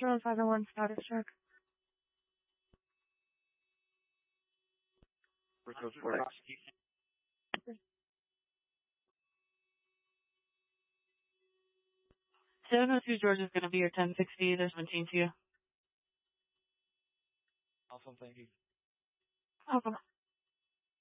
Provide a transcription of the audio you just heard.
Charlie 501 status check. Prosecution. 702 Georgia is going to be your 1060. There's been team to you. Awesome, thank you. Awesome.